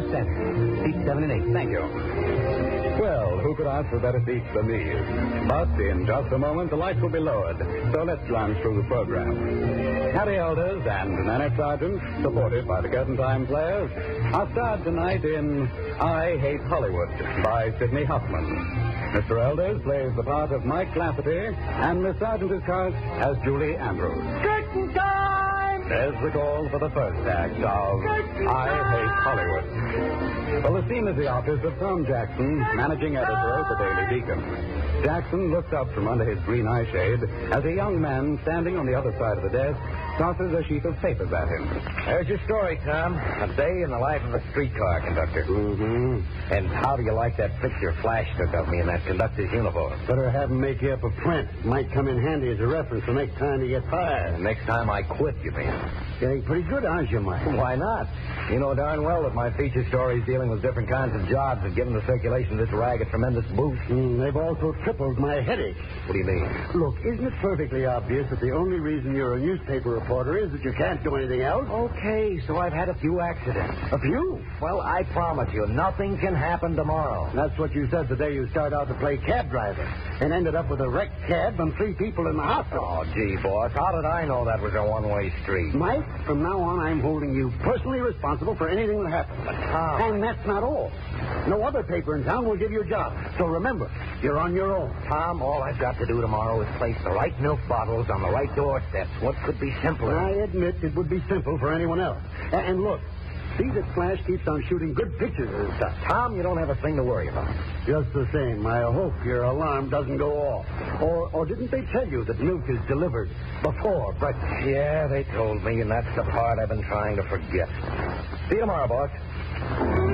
center. Seats 7 and 8. Thank you. Well, who could ask for better seats than these? But in just a moment, the lights will be lowered. So let's glance through the program. Harry Elders and Nanette Sargent, supported by the Curtain Time Players, are starred tonight in I Hate Hollywood by Sidney Huffman. Mr. Elders plays the part of Mike Lafferty, and Miss Sargent is cast as Julie Andrews. Curtain time! There's the call for the first act of I Hate Hollywood. Well, the scene is the office of Tom Jackson, managing editor of the Daily Beacon. Jackson looks up from under his green eye shade as a young man standing on the other side of the desk tosses a sheet of papers at him. There's your story, Tom. A day in the life of a streetcar conductor. Mm-hmm. And how do you like that picture Flash took of me in that conductor's uniform? Better have him make you up a print. Might come in handy as a reference the next time you get fired. Next time I quit, you mean? Getting pretty good, aren't you, Mike? Why not? You know darn well that my feature stories dealing with different kinds of jobs have given the circulation of this rag a tremendous boost. They've also tripled my headache. What do you mean? Look, isn't it perfectly obvious that the only reason you're a newspaper reporter is that you can't do anything else? Okay, so I've had a few accidents. A few? Well, I promise you, nothing can happen tomorrow. That's what you said the day you started out to play cab driver and ended up with a wrecked cab and 3 people in the hospital. Oh, gee, boss, how did I know that was a one-way street? Mike, from now on, I'm holding you personally responsible for anything that happens. But Tom... And that's not all. No other paper in town will give you a job. So remember, you're on your own. Tom, all I've got to do tomorrow is place the right milk bottles on the right doorsteps. What could be simpler? I admit it would be simple for anyone else. And look, see that Flash keeps on shooting good pictures and stuff. Tom, you don't have a thing to worry about. Just the same, I hope your alarm doesn't go off. Or didn't they tell you that milk is delivered before breakfast? Yeah, they told me, and that's the part I've been trying to forget. See you tomorrow, boss.